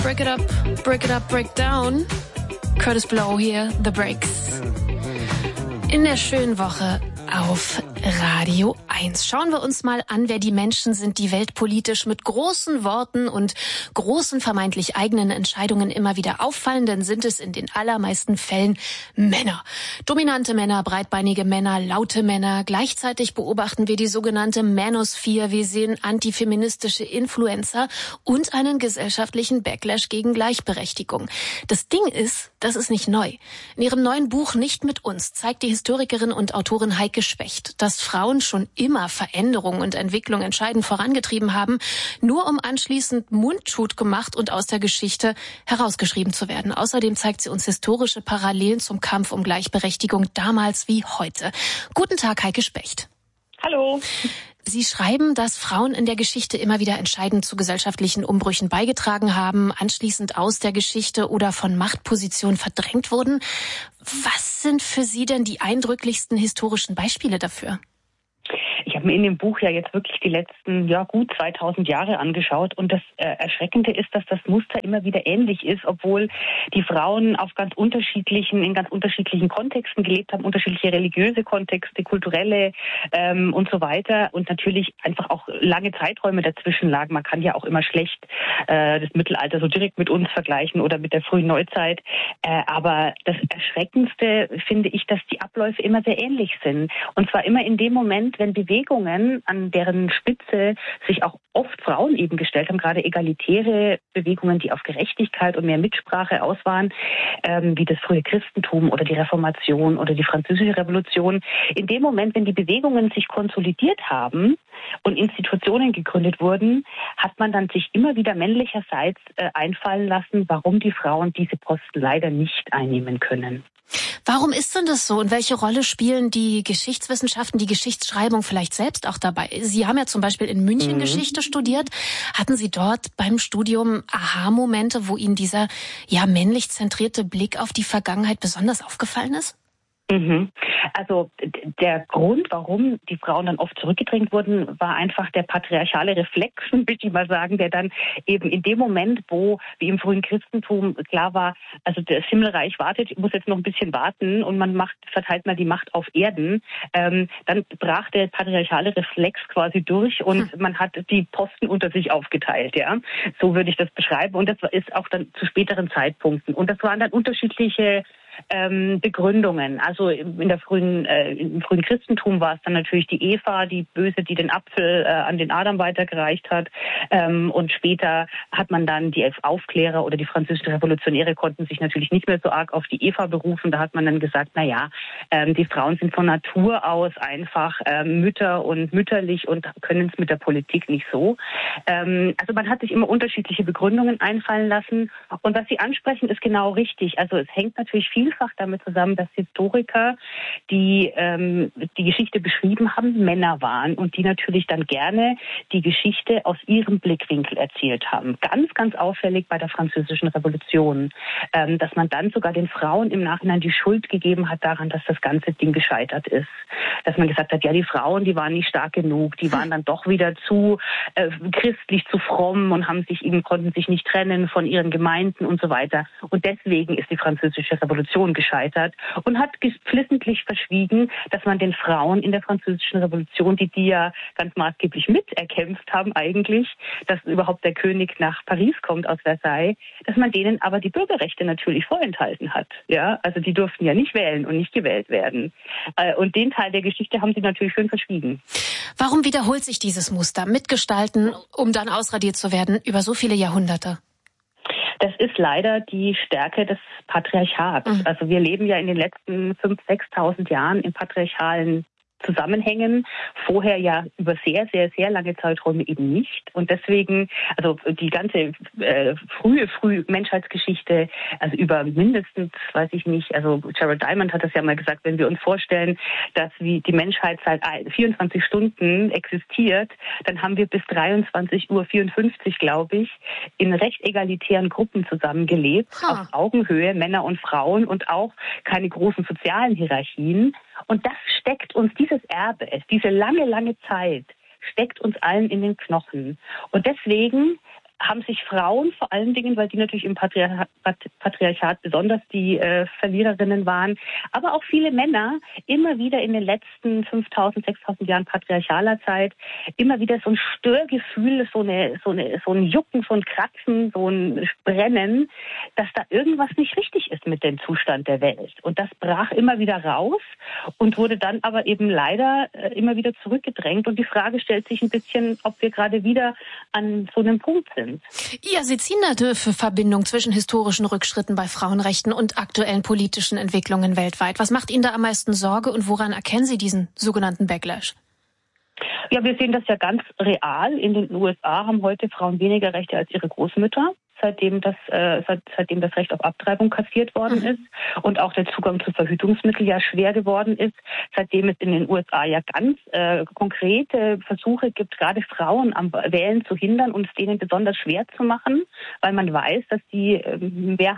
Break it up, break down. Curtis Blow hier, The Breaks. In der schönen Woche auf Radio 1. Schauen wir uns mal an, wer die Menschen sind, die weltpolitisch mit großen Worten und großen vermeintlich eigenen Entscheidungen immer wieder auffallen, dann sind es in den allermeisten Fällen Männer. Dominante Männer, breitbeinige Männer, laute Männer. Gleichzeitig beobachten wir die sogenannte Manosphere. Wir sehen antifeministische Influencer und einen gesellschaftlichen Backlash gegen Gleichberechtigung. Das Ding ist, das ist nicht neu. In ihrem neuen Buch Nicht mit uns zeigt die Historikerin und Autorin Heike Specht, dass Frauen schon immer Veränderungen und Entwicklung entscheidend vorangetrieben haben, nur um anschließend mundtot gemacht und aus der Geschichte herausgeschrieben zu werden. Außerdem zeigt sie uns historische Parallelen zum Kampf um Gleichberechtigung damals wie heute. Guten Tag, Heike Specht. Hallo. Sie schreiben, dass Frauen in der Geschichte immer wieder entscheidend zu gesellschaftlichen Umbrüchen beigetragen haben, anschließend aus der Geschichte oder von Machtpositionen verdrängt wurden. Was sind für Sie denn die eindrücklichsten historischen Beispiele dafür? Ich habe mir in dem Buch ja jetzt wirklich die letzten, gut 2000 Jahre angeschaut und das Erschreckende ist, dass das Muster immer wieder ähnlich ist, obwohl die Frauen in ganz unterschiedlichen Kontexten gelebt haben, unterschiedliche religiöse Kontexte, kulturelle und so weiter und natürlich einfach auch lange Zeiträume dazwischen lagen. Man kann ja auch immer schlecht das Mittelalter so direkt mit uns vergleichen oder mit der frühen Neuzeit, aber das Erschreckendste finde ich, dass die Abläufe immer sehr ähnlich sind und zwar immer in dem Moment, wenn Bewegungen, an deren Spitze sich auch oft Frauen eben gestellt haben, gerade egalitäre Bewegungen, die auf Gerechtigkeit und mehr Mitsprache aus waren, wie das frühe Christentum oder die Reformation oder die Französische Revolution. In dem Moment, wenn die Bewegungen sich konsolidiert haben und Institutionen gegründet wurden, hat man dann sich immer wieder männlicherseits einfallen lassen, warum die Frauen diese Posten leider nicht einnehmen können. Warum ist denn das so und welche Rolle spielen die Geschichtswissenschaften, die Geschichtsschreibung vielleicht selbst auch dabei? Sie haben ja zum Beispiel in München Geschichte studiert. Hatten Sie dort beim Studium Aha-Momente, wo Ihnen dieser männlich zentrierte Blick auf die Vergangenheit besonders aufgefallen ist? Also der Grund, warum die Frauen dann oft zurückgedrängt wurden, war einfach der patriarchale Reflex, will ich mal sagen, der dann eben in dem Moment, wo, wie im frühen Christentum klar war, also das Himmelreich wartet, muss jetzt noch ein bisschen warten und verteilt mal die Macht auf Erden, dann brach der patriarchale Reflex quasi durch und man hat die Posten unter sich aufgeteilt, ja. So würde ich das beschreiben und das ist auch dann zu späteren Zeitpunkten und das waren dann unterschiedliche Begründungen. Also im frühen Christentum war es dann natürlich die Eva, die Böse, die den Apfel an den Adam weitergereicht hat. Und später hat man dann die Aufklärer oder die französischen Revolutionäre konnten sich natürlich nicht mehr so arg auf die Eva berufen. Da hat man dann gesagt, die Frauen sind von Natur aus einfach Mütter und mütterlich und können es mit der Politik nicht so. Also man hat sich immer unterschiedliche Begründungen einfallen lassen. Und was Sie ansprechen, ist genau richtig. Also es hängt natürlich vielfach damit zusammen, dass Historiker, die die Geschichte beschrieben haben, Männer waren und die natürlich dann gerne die Geschichte aus ihrem Blickwinkel erzählt haben. Ganz, ganz auffällig bei der Französischen Revolution, dass man dann sogar den Frauen im Nachhinein die Schuld gegeben hat daran, dass das ganze Ding gescheitert ist. Dass man gesagt hat, die Frauen, die waren nicht stark genug, die waren dann doch wieder zu christlich, zu fromm und konnten sich nicht trennen von ihren Gemeinden und so weiter. Und deswegen ist die Französische Revolution gescheitert und hat geflissentlich verschwiegen, dass man den Frauen in der Französischen Revolution, die ja ganz maßgeblich miterkämpft haben eigentlich, dass überhaupt der König nach Paris kommt aus Versailles, dass man denen aber die Bürgerrechte natürlich vorenthalten hat. Ja, also die durften ja nicht wählen und nicht gewählt werden. Und den Teil der Geschichte haben sie natürlich schön verschwiegen. Warum wiederholt sich dieses Muster? Mitgestalten, um dann ausradiert zu werden, über so viele Jahrhunderte? Das ist leider die Stärke des Patriarchats. Also wir leben ja in den letzten 5.000, 6.000 Jahren in patriarchalen Zusammenhängen, vorher ja über sehr, sehr, sehr lange Zeiträume eben nicht. Und deswegen, also die ganze frühe Menschheitsgeschichte, also über mindestens, weiß ich nicht, also Jared Diamond hat das ja mal gesagt, wenn wir uns vorstellen, dass wie die Menschheit seit 24 Stunden existiert, dann haben wir bis 23:54 Uhr, glaube ich, in recht egalitären Gruppen zusammengelebt, auf Augenhöhe, Männer und Frauen und auch keine großen sozialen Hierarchien. Und das steckt uns, dieses Erbe, diese lange, lange Zeit, steckt uns allen in den Knochen. Und deswegen haben sich Frauen vor allen Dingen, weil die natürlich im Patriarchat besonders die Verliererinnen waren, aber auch viele Männer immer wieder in den letzten 5.000, 6.000 Jahren patriarchaler Zeit immer wieder so ein Störgefühl, so ein Jucken, so ein Kratzen, so ein Brennen, dass da irgendwas nicht richtig ist mit dem Zustand der Welt. Und das brach immer wieder raus und wurde dann aber eben leider immer wieder zurückgedrängt. Und die Frage stellt sich ein bisschen, ob wir gerade wieder an so einem Punkt sind. Ja, Sie ziehen da für Verbindung zwischen historischen Rückschritten bei Frauenrechten und aktuellen politischen Entwicklungen weltweit. Was macht Ihnen da am meisten Sorge und woran erkennen Sie diesen sogenannten Backlash? Ja, wir sehen das ja ganz real. In den USA haben heute Frauen weniger Rechte als ihre Großmütter, seitdem das Recht auf Abtreibung kassiert worden ist und auch der Zugang zu Verhütungsmitteln ja schwer geworden ist, seitdem es in den USA ja ganz konkrete Versuche gibt, gerade Frauen am Wählen zu hindern und es denen besonders schwer zu machen, weil man weiß, dass die mehr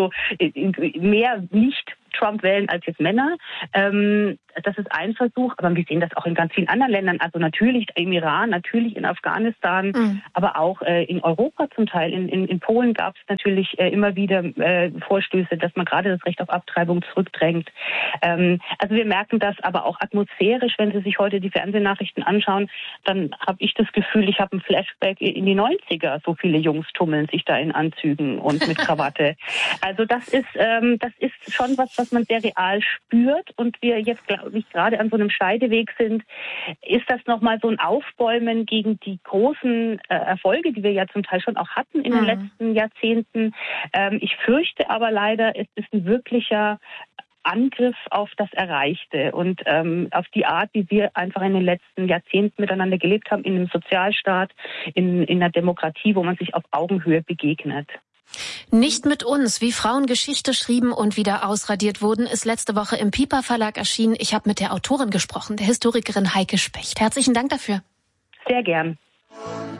nicht Trump wählen als jetzt Männer. Das ist ein Versuch, aber wir sehen das auch in ganz vielen anderen Ländern, also natürlich im Iran, natürlich in Afghanistan, aber auch in Europa zum Teil. In Polen gab es natürlich immer wieder Vorstöße, dass man gerade das Recht auf Abtreibung zurückdrängt. Also wir merken das aber auch atmosphärisch, wenn Sie sich heute die Fernsehnachrichten anschauen, dann habe ich das Gefühl, ich habe ein Flashback in die 90er. So viele Jungs tummeln sich da in Anzügen und mit Krawatte. Also das ist schon was man sehr real spürt und wir jetzt, glaube ich, gerade an so einem Scheideweg sind, ist das nochmal so ein Aufbäumen gegen die großen Erfolge, die wir ja zum Teil schon auch hatten in den letzten Jahrzehnten. Ich fürchte aber leider, es ist ein wirklicher Angriff auf das Erreichte und auf die Art, wie wir einfach in den letzten Jahrzehnten miteinander gelebt haben, in einem Sozialstaat, in einer Demokratie, wo man sich auf Augenhöhe begegnet. Nicht mit uns, wie Frauen Geschichte schrieben und wieder ausradiert wurden, ist letzte Woche im Piper Verlag erschienen. Ich habe mit der Autorin gesprochen, der Historikerin Heike Specht. Herzlichen Dank dafür. Sehr gern.